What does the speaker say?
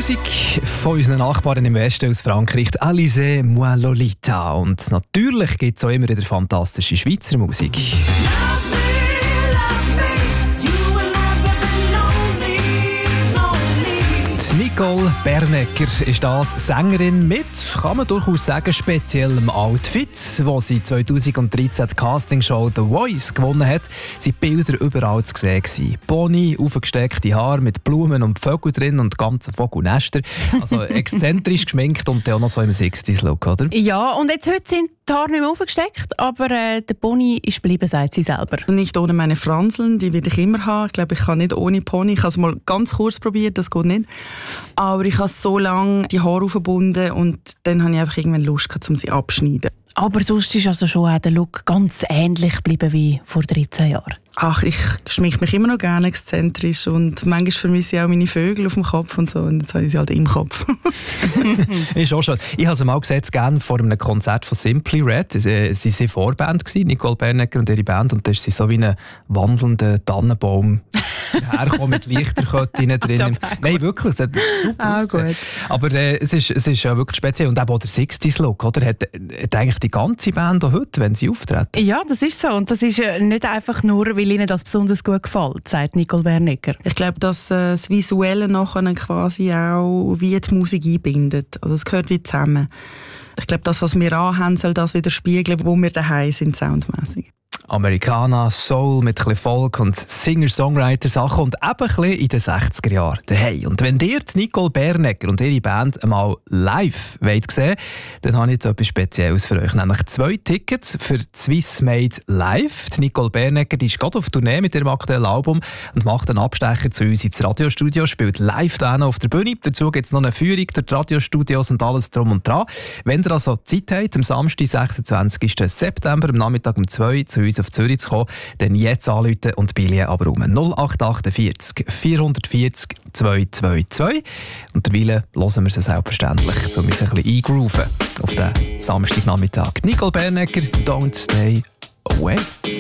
Musik von unseren Nachbarn im Westen aus Frankreich, Alizé Moi Lolita. Und natürlich gibt es auch immer wieder fantastische Schweizer Musik. Nicole Bernecker ist das, Sängerin mit, kann man durchaus sagen, speziellem Outfit, wo sie 2013 die Castingshow «The Voice» gewonnen hat, sind Bilder überall zu sehen. Pony, aufgesteckte Haare mit Blumen und Vögel drin und ganze Vogelnester. Also exzentrisch geschminkt und dann auch noch so im 60s-Look, oder? Ja, und jetzt heute sind die Haare nicht mehr aufgesteckt, aber der Pony ist geblieben, sagt sie selber. Nicht ohne meine Franseln, die will ich immer haben. Ich glaube, ich kann nicht ohne Pony. Ich habe es mal ganz kurz probiert, das geht nicht. Aber ich habe so lange die Haare aufgebunden und dann habe ich einfach irgendwann Lust gehabt, um sie abzuschneiden. Aber sonst ist also schon auch der Look ganz ähnlich geblieben wie vor 13 Jahren. Ach, ich schminke mich immer noch gerne exzentrisch und manchmal vermisse ich auch meine Vögel auf dem Kopf und so und jetzt habe ich sie halt im Kopf. Ist auch schön. Ich habe sie mal gesehen, gerne vor einem Konzert von Simply Red. Sie waren Vorband, Nicole Bernecker und ihre Band, und da ist sie so wie ein wandelnder Tannenbaum hergekommen mit Lichterketten drin. Nein, wirklich, es hat super ausgesehen. Aber es ist ja wirklich speziell. Und auch der 60s-Look, oder? Hat eigentlich die ganze Band auch heute, wenn sie auftreten? Ja, das ist so. Und das ist nicht einfach nur, weil ihnen das besonders gut gefällt, sagt Nicole Bernecker. Ich glaube, dass das Visuelle nachher quasi auch wie die Musik einbindet. Also es gehört wie zusammen. Ich glaube, das, was wir anhaben, soll das widerspiegeln, wo wir daheim sind, soundmäßig. Americana, Soul mit ein bisschen Folk und Singer-Songwriter-Sachen und eben ein bisschen in den 60er Jahren daheim. Und wenn ihr die Nicole Bernecker und ihre Band einmal live wollt sehen, dann habe ich jetzt etwas Spezielles für euch, nämlich 2 Tickets für Swiss Made Live. Die Nicole Bernecker, die ist gerade auf Tournee mit ihrem aktuellen Album und macht einen Abstecher zu uns ins Radiostudio, spielt live da auf der Bühne. Dazu gibt es noch eine Führung durch die Radiostudios und alles drum und dran. Wenn ihr also Zeit habt, am Samstag, 26. September, am Nachmittag um 2 zu uns auf Zürich zu kommen, dann jetzt anrufen und Billy aber um 0848 440 222. Und derweil hören wir sie selbstverständlich, um uns ein bisschen eingrooven auf den Samstagnachmittag. Nicole Bernecker, Don't Stay Away.